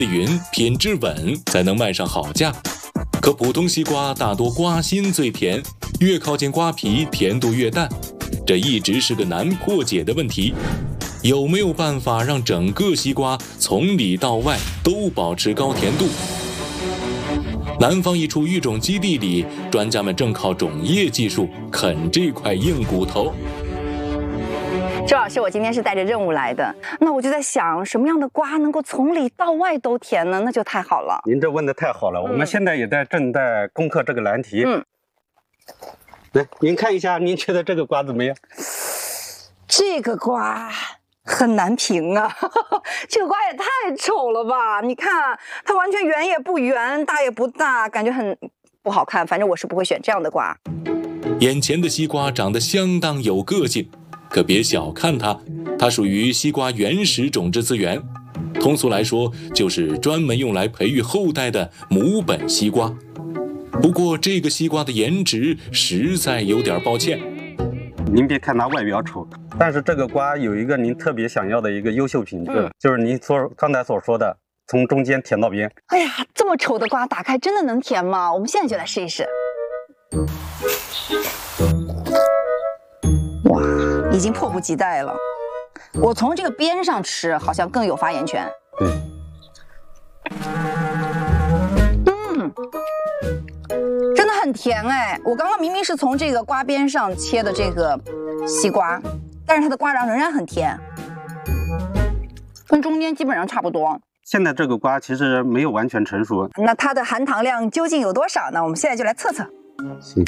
匀，品质稳，才能卖上好价。可普通西瓜大多瓜心最甜，越靠近瓜皮甜度越淡，这一直是个难破解的问题。有没有办法让整个西瓜从里到外都保持高甜度？南方一处育种基地里，专家们正靠种业技术啃这块硬骨头。 周老师，我今天是带着任务来的，那我就在想，什么样的瓜能够从里到外都甜呢？那就太好了。 您这问的太好了，我们现在也正在攻克这个难题。来，您看一下，您觉得这个瓜怎么样？ 这个瓜很难评啊，这个瓜也太丑了吧！你看，它完全圆也不圆，大也不大，感觉很不好看。反正我是不会选这样的瓜。 眼前的西瓜长得相当有个性。可别小看它，它属于西瓜原始种质资源，通俗来说就是专门用来培育后代的母本西瓜。不过这个西瓜的颜值实在有点抱歉。 您别看它外表丑，但是这个瓜有一个您特别想要的一个优秀品质，就是您刚才所说的从中间甜到边。 哎呀，这么丑的瓜打开真的能甜吗？我们现在就来试一试。哇，已经迫不及待了。我从这个边上吃，好像更有发言权。真的很甜哎！我刚刚明明是从这个瓜边上切的这个西瓜，但是它的瓜瓤仍然很甜，跟中间基本上差不多。 现在这个瓜其实没有完全成熟， 那它的含糖量究竟有多少呢？我们现在就来测测。 行。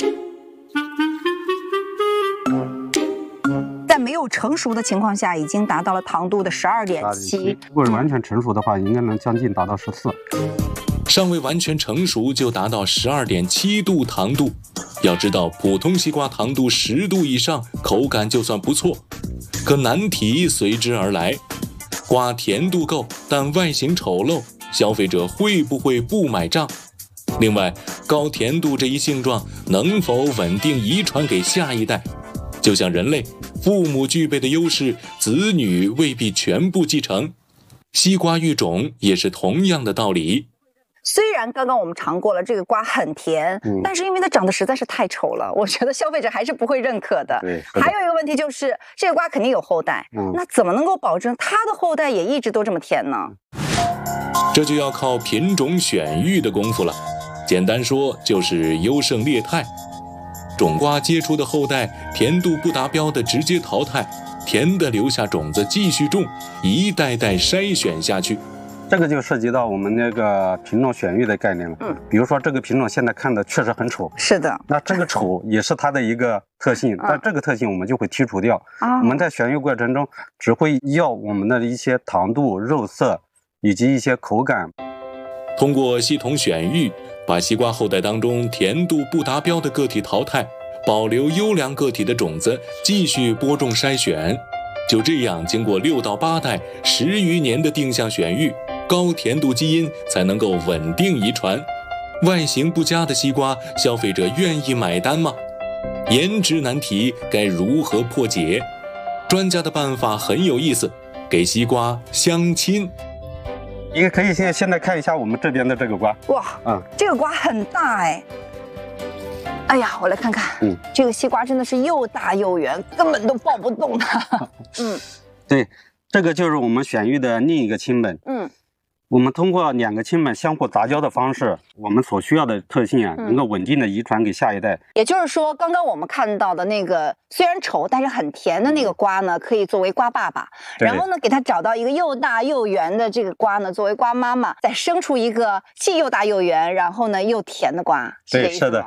在没有成熟的情况下，已经达到了糖度的12.7。 如果是完全成熟的话，应该能将近达到14。 尚未完全成熟就达到12.7度糖度。要知道，普通西瓜糖度10度以上，口感就算不错。可难题随之而来，瓜甜度够，但外形丑陋，消费者会不会不买账？另外，高甜度这一性状能否稳定遗传给下一代？就像人类，父母具备的优势，子女未必全部继承。西瓜育种也是同样的道理。 虽然刚刚我们尝过了这个瓜很甜，但是因为它长得实在是太丑了，我觉得消费者还是不会认可的。还有一个问题就是，这个瓜肯定有后代，那怎么能够保证它的后代也一直都这么甜呢？ 这就要靠品种选育的功夫了。简单说就是优胜劣汰。种瓜结出的后代甜度不达标的直接淘汰，甜的留下种子继续种，一代代筛选下去。 这个就涉及到我们那个品种选育的概念了。比如说这个品种现在看的确实很丑， 是的， 那这个丑也是它的一个特性，但这个特性我们就会剔除掉。我们在选育过程中只会要我们的一些糖度、肉色以及一些口感。 通过系统选育，把西瓜后代当中甜度不达标的个体淘汰，保留优良个体的种子，继续播种筛选。就这样，经过6到8代10余年的定向选育，高甜度基因才能够稳定遗传。外形不佳的西瓜，消费者愿意买单吗？颜值难题该如何破解？专家的办法很有意思，给西瓜相亲。 你也可以现在看一下我们这边的这个瓜。 哇，这个瓜很大哎。哎呀，我来看看，这个西瓜真的是又大又圆，根本都抱不动它。 对，这个就是我们选育的另一个亲本。我们通过2个亲本相互杂交的方式，我们所需要的特性能够稳定的遗传给下一代。 也就是说，刚刚我们看到的那个虽然丑但是很甜的那个瓜呢，可以作为瓜爸爸，然后呢给它找到一个又大又圆的这个瓜呢，作为瓜妈妈，再生出一个既又大又圆，然后呢又甜的瓜。 对，是的。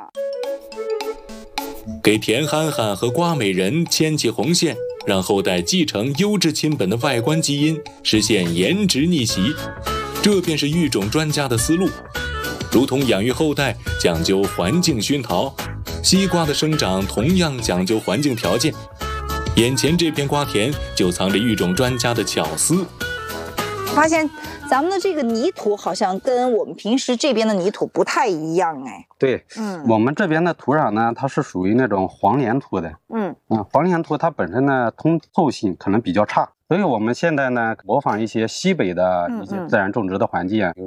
给甜憨憨和瓜美人牵起红线，让后代继承优质亲本的外观基因，实现颜值逆袭。这便是育种专家的思路。如同养育后代讲究环境熏陶，西瓜的生长同样讲究环境条件。眼前这片瓜田就藏着育种专家的巧思。 发现咱们的这个泥土好像跟我们平时这边的泥土不太一样哎。 对，我们这边的土壤呢，它是属于那种黄黏土的。黄黏土它本身呢通透性可能比较差， 所以我们现在呢，模仿一些西北的一些自然种植的环境，